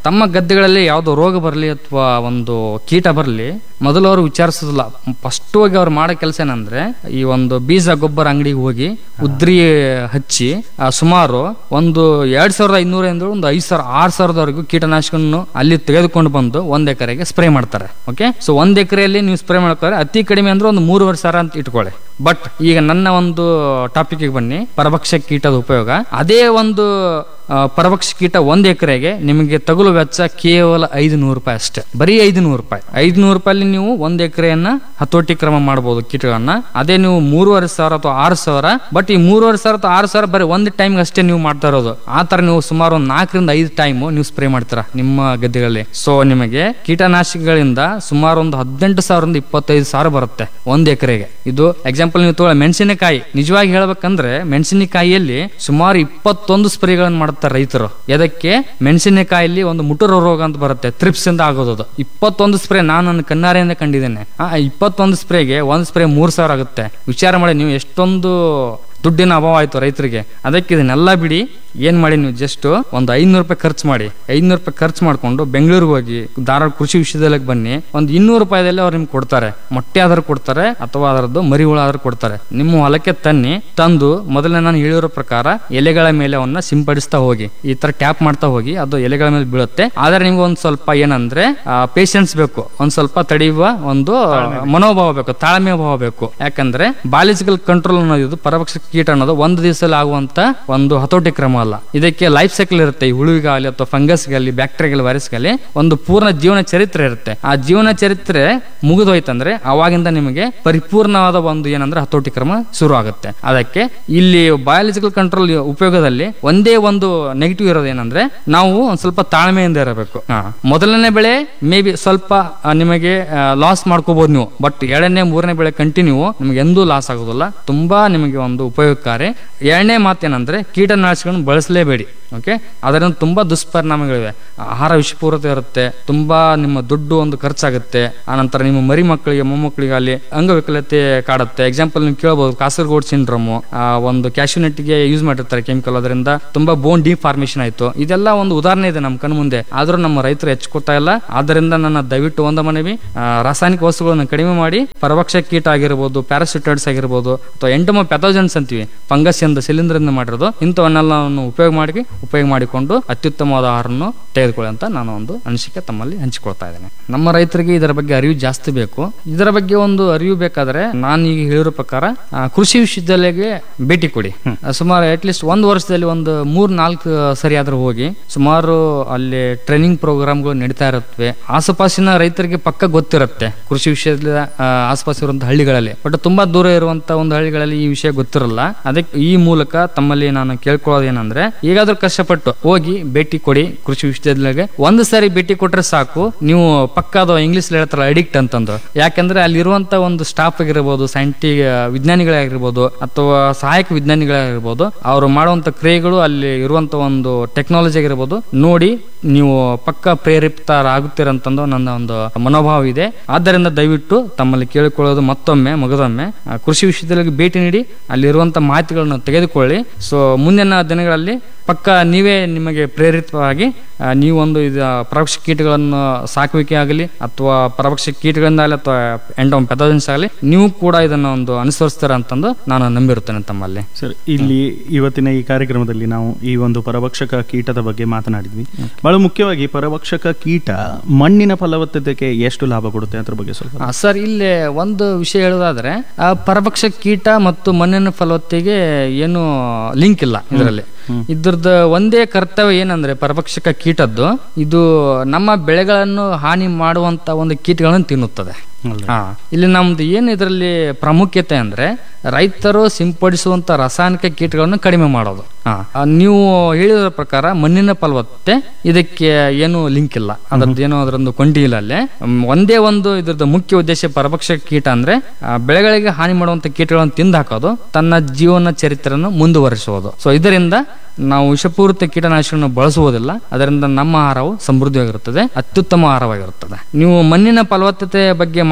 ತಮ್ಮ ಗದ್ದೆಗಳಲ್ಲಿ ಯಾವ್ದೋ ರೋಗ ಬರಲಿ ಅಥವಾ ಒಂದು ಕೀಟ ಬರಲಿ ಮೊದಲು ಅವರು ವಿಚಾರಿಸೋದಿಲ್ಲ. ಫಸ್ಟ್ ಹೋಗಿ ಅವ್ರು ಮಾಡೋ ಕೆಲಸ ಏನಂದ್ರೆ ಈ ಒಂದು ಬೀಜ ಗೊಬ್ಬರ ಅಂಗಡಿಗೆ ಹೋಗಿ ಉದ್ರಿ ಹಚ್ಚಿ ಸುಮಾರು ಒಂದು ಎರಡ್ ಸಾವಿರದ ಐನೂರಿಂದ ಒಂದು ಐದ್ ಸಾವಿರ ಆರ್ ಸಾವಿರದವರೆಗೂ ಕೀಟನಾಶಕವನ್ನು ಅಲ್ಲಿ ತೆಗೆದುಕೊಂಡು ಬಂದು ಒಂದ್ ಎಕರೆಗೆ ಸ್ಪ್ರೇ ಮಾಡ್ತಾರೆ. ಓಕೆ, ಸೊ ಒಂದ್ ಎಕರೆಯಲ್ಲಿ ನೀವು ಸ್ಪ್ರೇ ಮಾಡ್ತಾರೆ ಅತಿ ಕಡಿಮೆ ಅಂದ್ರೆ ಒಂದು ಮೂರುವರೆ ಸಾವಿರ ಅಂತ ಇಟ್ಕೊಳ್ಳಿ. ಬಟ್ ಈಗ ನನ್ನ ಒಂದು ಟಾಪಿಕ್ ಬನ್ನಿ, ಪರಭಕ್ಷ ಕೀಟದ ಉಪಯೋಗ. ಅದೇ ಒಂದು ಪರಭಕ್ಷ ಕೀಟ ಒಂದ್ ಎಕರೆಗೆ ನಿಮಗೆ ತಗುಲು ವೆಚ್ಚ ಕೇವಲ ಐದು ನೂರು ರೂಪಾಯಿ ಅಷ್ಟೇ, ಬರೀ ಐದು ನೂರು ರೂಪಾಯಿ ಐದು ನೂರು ರೂಪಾಯಿ ನೀವು ಒಂದ್ ಎಕರೆಯನ್ನ ಹತೋಟಿ ಕ್ರಮ ಮಾಡಬಹುದು ಕೀಟಗಳನ್ನ. ಅದೇ ನೀವು ಮೂರುವರೆ ಸಾವಿರ ಅಥವಾ ಆರು ಸಾವಿರ, ಬಟ್ ಈ ಮೂರುವರೆ ಸಾವಿರ ಅಥವಾ ಆರು ಸಾವಿರ ಬರೀ ಒಂದ್ ಟೈಮ್ ಅಷ್ಟೇ ನೀವು ಮಾಡ್ತಾ ಇರೋದು. ಆ ತರ ನೀವು ಸುಮಾರು ಒಂದು ನಾಲ್ಕರಿಂದ ಐದು ಟೈಮ್ ನೀವು ಸ್ಪ್ರೇ ಮಾಡ್ತೀರಾ ನಿಮ್ಮ ಗದ್ದೆಗಳಲ್ಲಿ. ಸೊ ನಿಮಗೆ ಕೀಟನಾಶಕಗಳಿಂದ ಸುಮಾರು ಒಂದು ಹದಿನೆಂಟು ಸಾವಿರದಿಂದ ಇಪ್ಪತ್ತೈದು ಸಾವಿರ ಬರುತ್ತೆ ಒಂದ್ ಎಕರೆಗೆ. ಇದು ಎಕ್ಸಾಂಪಲ್ ನೀವು ತಗೊಳ್ಳಿ, ಮೆಣಸಿನಕಾಯಿ. ನಿಜವಾಗಿ ಹೇಳ್ಬೇಕಂದ್ರೆ ಮೆಣಸಿನಕಾಯಿಯಲ್ಲಿ ಸುಮಾರು ಇಪ್ಪತ್ತೊಂದು ಸ್ಪ್ರೇಗಳನ್ನು ಮಾಡ್ತಾರೆ ರೈತರು. ಎದಕ್ಕೆ? ಮೆಣಸಿನಕಾಯಲ್ಲಿ ಒಂದು ಮುಟುರ ರೋಗ ಅಂತ ಬರುತ್ತೆ, ಥ್ರಿಪ್ಸ್ ಇಂದ ಆಗೋದು. ಇಪ್ಪತ್ತೊಂದು ಸ್ಪ್ರೇ ನಾನು ನನ್ನ ಕಣ್ಣಾರೆಯಿಂದ ಕಂಡಿದ್ದೇನೆ. ಆ ಇಪ್ಪತ್ತೊಂದು ಸ್ಪ್ರೇಗೆ ಒಂದ್ ಸ್ಪ್ರೇ ಮೂರ್ ಸಾವಿರ ಆಗುತ್ತೆ. ವಿಚಾರ ಮಾಡಿ ನೀವು ಎಷ್ಟೊಂದು ದುಡ್ಡಿನ ಅಭಾವ ಆಯ್ತು ರೈತರಿಗೆ. ಅದಕ್ಕೆ ಇದನ್ನೆಲ್ಲ ಬಿಡಿ, ಏನ್ ಮಾಡಿ ನೀವು ಜಸ್ಟ್ ಒಂದು ಐನೂರು ರೂಪಾಯಿ ಖರ್ಚು ಮಾಡಿ, ಐನೂರು ರೂಪಾಯಿ ಖರ್ಚು ಮಾಡ್ಕೊಂಡು ಬೆಂಗಳೂರಿಗೆ ಹೋಗಿ ಧಾರವಾಡ ಕೃಷಿ ವಿಶ್ವವಿದ್ಯಾಲಯಕ್ಕೆ ಬನ್ನಿ. ಒಂದು ಇನ್ನೂರು ರೂಪಾಯಿದಲ್ಲಿ ಅವ್ರು ನಿಮ್ಗೆ ಕೊಡ್ತಾರೆ, ಮೊಟ್ಟೆ ಆದ್ರೂ ಕೊಡ್ತಾರೆ ಅಥವಾ ಅದರದ್ದು ಮರಿ ಹುಳ ಆದ್ರೂ ಕೊಡ್ತಾರೆ. ನಿಮ್ಮ ಹೊಲಕ್ಕೆ ತನ್ನಿ, ತಂದು ಮೊದಲನೇ ನಾನು ಹೇಳಿರೋ ಪ್ರಕಾರ ಎಲೆಗಳ ಮೇಲೆ ಅವನ್ನ ಸಿಂಪಡಿಸ್ತಾ ಹೋಗಿ, ಈ ತರ ಟ್ಯಾಪ್ ಮಾಡ್ತಾ ಹೋಗಿ, ಅದು ಎಲೆಗಳ ಮೇಲೆ ಬೀಳುತ್ತೆ. ಆದ್ರೆ ನಿಮ್ಗೆ ಒಂದ್ ಸ್ವಲ್ಪ ಏನಂದ್ರೆ ಪೇಷನ್ಸ್ ಬೇಕು, ಒಂದ್ ಸ್ವಲ್ಪ ತಡೆಯುವ ಒಂದು ಮನೋಭಾವ ಬೇಕು, ತಾಳ್ಮೆ ಭಾವ ಬೇಕು. ಯಾಕಂದ್ರೆ ಬಾಲಿಜಿಕಲ್ ಕಂಟ್ರೋಲ್ ಅನ್ನೋದು ಪರಭಕ್ಷ ಕೀಟ ಅನ್ನೋದು ಒಂದು ದಿವಸದಲ್ಲಿ ಆಗುವಂತ ಒಂದು ಹತೋಟಿ ಕ್ರಮ ಅಲ್ಲ. ಇದಕ್ಕೆ ಲೈಫ್ ಸೈಕಲ್ ಇರುತ್ತೆ. ಈ ಹುಳುವಿಗಾಗಲಿ ಅಥವಾ ಫಂಗಸ್ಗಾಗಲಿ ಬ್ಯಾಕ್ಟೀರಿಯಾಗಲಿ ವೈರಸ್ಗಾಗಲಿ ಒಂದು ಪೂರ್ಣ ಜೀವನ ಚರಿತ್ರೆ ಇರುತ್ತೆ. ಆ ಜೀವನ ಚರಿತ್ರೆ ಮುಗಿದೋಯ್ತಂದ್ರೆ ಅವಾಗಿಂದ ನಿಮಗೆ ಪರಿಪೂರ್ಣವಾದ ಒಂದು ಏನಂದ್ರೆ ಹತೋಟಿ ಕ್ರಮ ಶುರು ಆಗುತ್ತೆ. ಅದಕ್ಕೆ ಇಲ್ಲಿ ಬಯಾಲಜಿಕಲ್ ಕಂಟ್ರೋಲ್ ಉಪಯೋಗದಲ್ಲಿ ಒಂದೇ ಒಂದು ನೆಗೆಟಿವ್ ಇರೋದು ಏನಂದ್ರೆ ನಾವು ಒಂದ್ ಸ್ವಲ್ಪ ತಾಳ್ಮೆಯಿಂದ ಇರಬೇಕು. ಮೊದಲನೇ ಬೆಳೆ ಮೇ ಬಿ ಸ್ವಲ್ಪ ನಿಮಗೆ ಲಾಸ್ ಮಾಡ್ಕೋಬಹುದು ನೀವು, ಬಟ್ ಎರಡನೇ ಮೂರನೇ ಬೆಳೆ ಕಂಟಿನ್ಯೂ ನಿಮಗೆ ಎಂದೂ ಲಾಸ್ ಆಗೋದಿಲ್ಲ. ತುಂಬಾ ನಿಮಗೆ ಒಂದು ಉಪಯೋಗಕಾರಿ. ಎರಡನೇ ಮಾತೇನಂದ್ರೆ ಕೀಟನಾಶಕಗಳನ್ನು ಬಳಸಲೇಬೇಡಿ. ಓಕೆ, ಅದರಿಂದ ತುಂಬಾ ದುಷ್ಪರಿಣಾಮಗಳಿವೆ. ಆಹಾರ ವಿಷಪೂರಿತ ಇರುತ್ತೆ, ತುಂಬಾ ನಿಮ್ಮ ದುಡ್ಡು ಒಂದು ಖರ್ಚಾಗುತ್ತೆ. ಆನಂತರ ನಿಮ್ಮ ಮರಿ ಮಕ್ಕಳಿಗೆ ಮೊಮ್ಮಕ್ಕಳಿಗೆ ಅಲ್ಲಿ ಅಂಗವಿಕಲತೆ ಕಾಡುತ್ತೆ. ಎಕ್ಸಾಂಪಲ್ ನೀವು ಕೇಳಬಹುದು ಕಾಸರಗೋಡ್ ಸಿಂಡ್ರೋಮ್, ಒಂದು ಕ್ಯಾಶ್ಯೂನಟ್ಗೆ ಯೂಸ್ ಮಾಡಿರ್ತಾರೆ ಕೆಮಿಕಲ್, ಅದರಿಂದ ತುಂಬಾ ಬೋನ್ ಡಿಫಾರ್ಮೇಶನ್ ಆಯ್ತು. ಇದೆಲ್ಲ ಒಂದು ಉದಾಹರಣೆ ಇದೆ ನಮ್ಮ ಕಣ್ಣು ಮುಂದೆ, ಆದ್ರೂ ನಮ್ಮ ರೈತರು ಹೆಚ್ಚುಕೊತಾ ಇಲ್ಲ. ಆದ್ದರಿಂದ ನನ್ನ ದಯವಿಟ್ಟು ಒಂದು ಮನವಿ, ರಾಸಾಯನಿಕ ವಸ್ತುಗಳನ್ನು ಕಡಿಮೆ ಮಾಡಿ ಪರಭಕ್ಷ ಕೀಟ ಆಗಿರ್ಬೋದು, ಪ್ಯಾರಾಸಿಟೈಡ್ಸ್ ಆಗಿರ್ಬೋದು ಅಥವಾ ಎಂಟಮೋ ಪ್ಯಾಥೋಜನ್ಸ್ ಅಂತೀವಿ, ಫಂಗಸ್ ಇಂದ ಶಿಲೀಂಧ್ರದಿಂದ ಮಾಡಿರೋದು, ಇಂಥವನ್ನೆಲ್ಲ ಉಪಯೋಗ ಮಾಡಿ ಉಪಯೋಗ ಮಾಡಿಕೊಂಡು ಅತ್ಯುತ್ತಮವಾದ ಆಹಾರವನ್ನು ತೆಗೆದುಕೊಳ್ಳಿ ಅಂತ ನಾನು ಒಂದು ಅನಿಸಿಕೆ ತಮ್ಮಲ್ಲಿ ಹಂಚಿಕೊಳ್ತಾ ಇದ್ದೇನೆ. ನಮ್ಮ ರೈತರಿಗೆ ಇದರ ಬಗ್ಗೆ ಅರಿವು ಜಾಸ್ತಿ ಬೇಕು. ಇದರ ಬಗ್ಗೆ ಒಂದು ಅರಿವು ಬೇಕಾದ್ರೆ ನಾನು ಈಗ ಹೇಳಿರೋ ಪ್ರಕಾರ ಕೃಷಿ ವಿಶ್ವವಿದ್ಯಾಲಯಕ್ಕೆ ಭೇಟಿ ಕೊಡಿ. ಸುಮಾರು ಅಟ್ ಲೀಸ್ಟ್ ಒಂದು ವರ್ಷದಲ್ಲಿ ಒಂದು ಮೂರ್ ನಾಲ್ಕು ಸರಿ ಆದ್ರೂ ಹೋಗಿ, ಸುಮಾರು ಅಲ್ಲಿ ಟ್ರೈನಿಂಗ್ ಪ್ರೋಗ್ರಾಮ್ಗಳು ನಡೀತಾ ಇರುತ್ತವೆ. ಆಸುಪಾಸಿನ ರೈತರಿಗೆ ಪಕ್ಕ ಗೊತ್ತಿರುತ್ತೆ ಕೃಷಿ ವಿಶ್ವವಿದ್ಯಾಲಯ ಆಸುಪಾಸು ಇರುವಂತಹ ಹಳ್ಳಿಗಳಲ್ಲಿ, ಬಟ್ ತುಂಬಾ ದೂರ ಇರುವಂತಹ ಒಂದು ಹಳ್ಳಿಗಳಲ್ಲಿ ಈ ವಿಷಯ ಗೊತ್ತಿರಲ್ಲ. ಅದಕ್ಕೆ ಈ ಮೂಲಕ ತಮ್ಮಲ್ಲಿ ನಾನು ಕೇಳ್ಕೊಳ್ಳೋದು ಏನಂದ್ರೆ, ಈಗಾದ್ರೂ ಕಷ್ಟಪಟ್ಟು ಹೋಗಿ ಭೇಟಿ ಕೊಡಿ ಕೃಷಿ ವಿಶ್ವವಿದ್ಯಾಲಯಕ್ಕೆ. ಒಂದು ಸಾರಿ ಭೇಟಿ ಕೊಟ್ರೆ ಸಾಕು, ನೀವು ಪಕ್ಕದ ಇಂಗ್ಲಿಷ್ ಹೇಳ್ತಾರಲ್ಲ ಅಡಿಕ್ಟ್ ಅಂತಂದು. ಯಾಕಂದ್ರೆ ಅಲ್ಲಿರುವಂತ ಒಂದು ಸ್ಟಾಫ್ ಆಗಿರ್ಬೋದು, ಸೈಂಟಿಫಿಕ್ ವಿಜ್ಞಾನಿಗಳಾಗಿರ್ಬೋದು ಅಥವಾ ಸಹಾಯಕ ವಿಜ್ಞಾನಿಗಳಾಗಿರ್ಬೋದು, ಅವರು ಮಾಡುವಂತ ಕ್ರಿಯೆಗಳು, ಅಲ್ಲಿ ಇರುವಂತ ಒಂದು ಟೆಕ್ನಾಲಜಿ ಆಗಿರ್ಬೋದು ನೋಡಿ ನೀವು ಪಕ್ಕ ಪ್ರೇರೇಪಿತರಾಗುತ್ತೀರಂತಂದು ನನ್ನ ಒಂದು ಮನೋಭಾವ ಇದೆ. ಆದ್ದರಿಂದ ದಯವಿಟ್ಟು ತಮ್ಮಲ್ಲಿ ಕೇಳಿಕೊಳ್ಳೋದು ಮತ್ತೊಮ್ಮೆ ಮಗದೊಮ್ಮೆ ಕೃಷಿ ವಿಶ್ವವಿದ್ಯಾಲಯಕ್ಕೆ ಭೇಟಿ ನೀಡಿ, ಅಲ್ಲಿರುವಂತ ಮಾಹಿತಿಗಳನ್ನು ತೆಗೆದುಕೊಳ್ಳಿ. ಸೊ ಮುಂದಿನ ದಿನಗಳಲ್ಲಿ ಪಕ್ಕ ನೀವೇ ನಿಮಗೆ ಪ್ರೇರಿತವಾಗಿ ನೀವು ಒಂದು ಇದು ಪರಭಕ್ಷ ಕೀಟಗಳನ್ನು ಸಾಕುವಿಕೆ ಆಗಲಿ ಅಥವಾ ಪರಭಕ್ಷ ಕೀಟಗಳಿಂದಾಗಲಿ ಅಥವಾ ಎಂಡೋಮ್ ಪ್ಯಾಥೋಜನ್ಸ್ ಆಗಲಿ ನೀವು ಕೂಡ ಇದನ್ನ ಒಂದು ಅನುಸರಿಸ್ತಾರ ಅಂತಂದು ನಾನು ನಂಬಿರುತ್ತೇನೆ ತಮ್ಮಲ್ಲಿ. ಸರ್, ಇಲ್ಲಿ ಇವತ್ತಿನ ಈ ಕಾರ್ಯಕ್ರಮದಲ್ಲಿ ನಾವು ಈ ಒಂದು ಪರಭಕ್ಷಕ ಕೀಟದ ಬಗ್ಗೆ ಮಾತನಾಡಿದ್ವಿ. ಬಹಳ ಮುಖ್ಯವಾಗಿ ಪರಭಕ್ಷಕ ಕೀಟ ಮಣ್ಣಿನ ಫಲವತ್ತತೆಗೆ ಎಷ್ಟು ಲಾಭ ಕೊಡುತ್ತೆ ಅದ್ರ ಬಗ್ಗೆ ಸ್ವಲ್ಪ. ಸರ್, ಇಲ್ಲಿ ಒಂದು ವಿಷಯ ಹೇಳೋದಾದ್ರೆ, ಪರಭಕ್ಷ ಕೀಟ ಮತ್ತು ಮಣ್ಣಿನ ಫಲವತ್ತತೆಗೆ ಏನು ಲಿಂಕ್ ಇಲ್ಲ ಇದರಲ್ಲಿ. ಇದ್ರದ್ದು ಒಂದೇ ಕರ್ತವ್ಯ ಏನಂದ್ರೆ ಪರಭಕ್ಷಕ ಕೀಟದ್ದು ಇದು ನಮ್ಮ ಬೆಳೆಗಳನ್ನು ಹಾನಿ ಮಾಡುವಂತ ಒಂದು ಕೀಟಗಳನ್ನು ತಿನ್ನುತ್ತದೆ. ಹಾ, ಇಲ್ಲಿ ನಮ್ದು ಏನು ಇದರಲ್ಲಿ ಪ್ರಾಮುಖ್ಯತೆ ಅಂದ್ರೆ ರೈತರು ಸಿಂಪಡಿಸುವಂತ ರಾಸಾಯನಿಕ ಕೀಟಗಳನ್ನು ಕಡಿಮೆ ಮಾಡೋದು. ಹಾ, ನೀವು ಹೇಳಿದ ಪ್ರಕಾರ ಮಣ್ಣಿನ ಫಲವತ್ತತೆ ಇದಕ್ಕೆ ಏನು ಲಿಂಕ್ ಇಲ್ಲ, ಅದ್ರದ್ದು ಏನೋ ಅದರೊಂದು ಕೊಂಡಿ ಇಲ್ಲ. ಅಲ್ಲೇ ಒಂದೇ ಒಂದು ಇದ್ರದ್ದು ಮುಖ್ಯ ಉದ್ದೇಶ ಪರಭಕ್ಷಕ ಕೀಟ ಅಂದ್ರೆ ಬೆಳೆಗಳಿಗೆ ಹಾನಿ ಮಾಡುವಂತ ಕೀಟಗಳನ್ನು ತಿಂದು ಹಾಕೋದು, ತನ್ನ ಜೀವನ ಚರಿತ್ರೆಯನ್ನು ಮುಂದುವರಿಸುವುದು. ಸೊ ಇದರಿಂದ ನಾವು ವಿಷಪೂರಿತ ಕೀಟನಾಶಕಗಳನ್ನು ಬಳಸುವುದಿಲ್ಲ. ಅದರಿಂದ ನಮ್ಮ ಆಹಾರವು ಸಮೃದ್ಧಿಯಾಗಿರುತ್ತದೆ, ಅತ್ಯುತ್ತಮ ಆಹಾರವಾಗಿರುತ್ತದೆ. ನೀವು ಮಣ್ಣಿನ ಫಲವತ್ತತೆ ಬಗ್ಗೆ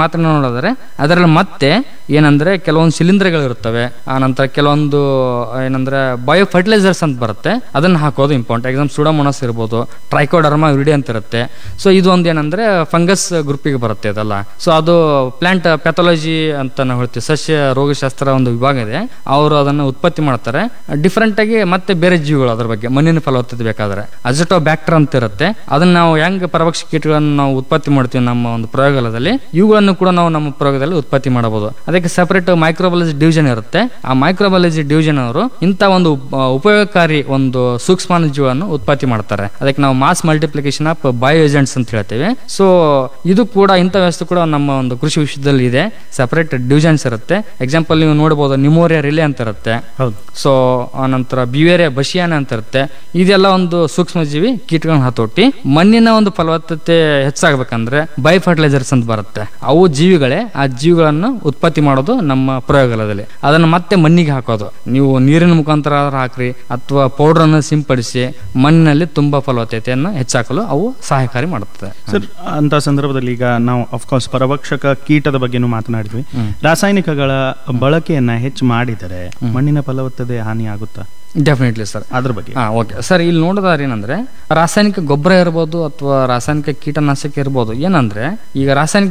ಮಾತ್ರ ನೋಡಿದ್ರೆ ಅದರಲ್ಲಿ ಮತ್ತೆ ಏನಂದ್ರೆ ಕೆಲವೊಂದು ಶಿಲೀಂಧ್ರಗಳು ಇರ್ತವೆ, ಆ ನಂತರ ಕೆಲವೊಂದು ಏನಂದ್ರೆ ಬಯೋ ಫರ್ಟಿಲೈಸರ್ಸ್ ಅಂತ ಬರುತ್ತೆ, ಅದನ್ನ ಹಾಕೋದು ಇಂಪಾರ್ಟೆಂಟ್. ಎಕ್ಸಾಂಪಲ್ ಸುಡಮೋನಸ್ ಇರ್ಬೋದು, ಟ್ರೈಕೋಡರ್ಮಾ ವಿರಿಡಿ ಅಂತ ಇರುತ್ತೆ. ಸೊ ಇದು ಒಂದು ಏನಂದ್ರೆ ಫಂಗಸ್ ಗ್ರೂಪಿಗೆ ಬರುತ್ತೆ ಅದಲ್ಲ. ಸೊ ಅದು ಪ್ಲಾಂಟ್ ಪ್ಯಾಥಾಲಜಿ ಅಂತ ನಾವು ಹೇಳ್ತೀವಿ, ಸಸ್ಯ ರೋಗಶಾಸ್ತ್ರ ಒಂದು ವಿಭಾಗ ಇದೆ, ಅವರು ಅದನ್ನು ಉತ್ಪತ್ತಿ ಮಾಡ್ತಾರೆ ಡಿಫ್ರೆಂಟ್ ಆಗಿ. ಮತ್ತೆ ಬೇರೆ ಜೀವಿಗಳು ಅದ್ರ ಬಗ್ಗೆ ಮಣ್ಣಿನ ಫಲವತ್ತತೆ ಬೇಕಾದ್ರೆ ಅಜಟೋ ಬ್ಯಾಕ್ಟರ್ ಅಂತ ಇರುತ್ತೆ, ಅದನ್ನ ನಾವು ಹೆಂಗ್ ಪರಭಕ್ಷ ಕೀಟಗಳನ್ನು ನಾವು ಉತ್ಪತ್ತಿ ಮಾಡ್ತೀವಿ ನಮ್ಮ ಒಂದು ಪ್ರಯೋಗಾಲಯದಲ್ಲಿ, ಇವುಗಳನ್ನು ಕೂಡ ನಾವು ನಮ್ಮ ಪ್ರಯೋಗದಲ್ಲಿ ಉತ್ಪತ್ತಿ ಮಾಡಬಹುದು. ಅದಕ್ಕೆ ಸಪರೇಟ್ ಮೈಕ್ರೋಬಯಾಲಜಿ ಡಿವಿಷನ್ ಇರುತ್ತೆ. ಆ ಮೈಕ್ರೋಬಯಾಲಜಿ ಡಿವಿಷನ್ ಅವರು ಇಂಥ ಒಂದು ಉಪಯೋಗಕಾರಿ ಒಂದು ಸೂಕ್ಷ್ಮಾಣು ಜೀವವನ್ನು ಉತ್ಪತ್ತಿ ಮಾಡ್ತಾರೆ. ಅದಕ್ಕೆ ನಾವು mass multiplication of bio agents ಅಂತ ಹೇಳ್ತೇವೆ. ಸೊ ಇದು ಕೂಡ ಇಂಥ ವ್ಯವಸ್ಥೆ ಕೂಡ ನಮ್ಮ ಒಂದು ಕೃಷಿ ವಿಷಯದಲ್ಲಿ ಇದೆ, ಸಪರೇಟ್ ಡಿವಿಷನ್ಸ್ ಇರುತ್ತೆ. ಎಕ್ಸಾಂಪಲ್ ನೀವು ನೋಡಬಹುದು ನಿಮೋರಿಯಾ ರಿಲೆ ಅಂತ ಇರುತ್ತೆ. ಸೊ ನಂತರ ಬಿವೇರಿಯಾ ಬಶಿಯಾನ ಅಂತ ಇರುತ್ತೆ. ಇದೆಲ್ಲ ಒಂದು ಸೂಕ್ಷ್ಮ ಜೀವಿ ಕೀಟಗಳನ್ನ ಹತೋಟಿ. ಮಣ್ಣಿನ ಒಂದು ಫಲವತ್ತತೆ ಹೆಚ್ಚಾಗಬೇಕಂದ್ರೆ ಬೈ ಫರ್ಟಿಲೈಸರ್ಸ್ ಅಂತ ಬರುತ್ತೆ, ಅವು ಜೀವಿಗಳೇ ಆ ಜೀವಿಗಳನ್ನು ಉತ್ಪತ್ತಿ ಮಾಡೋದು ನಮ್ಮ ಪ್ರಯೋಗಾಲಯದಲ್ಲಿ. ಅದನ್ನು ಮತ್ತೆ ಮಣ್ಣಿಗೆ ಹಾಕೋದು, ನೀವು ನೀರಿನ ಮುಖಾಂತರ ಹಾಕ್ರಿ ಅಥವಾ ಪೌಡರ್ ಅನ್ನು ಸಿಂಪಡಿಸಿ ಮಣ್ಣಿನಲ್ಲಿ ತುಂಬಾ ಫಲವತ್ತತೆಯನ್ನು ಹೆಚ್ಚಾಕಲು ಅವು ಸಹಾಯಕಾರಿ ಮಾಡುತ್ತದೆ. ಸರ್, ಅಂತ ಸಂದರ್ಭದಲ್ಲಿ ಈಗ ನಾವು ಅಫ್ಕೋರ್ಸ್ ಪರಭಕ್ಷಕ ಕೀಟದ ಬಗ್ಗೆನೂ ಮಾತನಾಡಿದ್ವಿ. ರಾಸಾಯನಿಕಗಳ ಬಳಕೆಯನ್ನ ಹೆಚ್ಚು ಮಾಡಿದರೆ ಮಣ್ಣಿನ ಫಲವತ್ತತೆ ಹಾನಿ ಆಗುತ್ತಾ? ಡೆಫಿನೆಟ್ಲಿ ಸರ್, ಅದ್ರ ಬಗ್ಗೆ. ಹಾ ಓಕೆ ಸರ್, ಇಲ್ಲಿ ನೋಡೋದಾದ್ರೆ ಏನಂದ್ರೆ ರಾಸಾಯನಿಕ ಗೊಬ್ಬರ ಇರ್ಬೋದು ಅಥವಾ ರಾಸಾಯನಿಕ ಕೀಟನಾಶಕ ಇರ್ಬೋದು. ಏನಂದ್ರೆ ಈಗ ರಾಸಾಯನಿಕ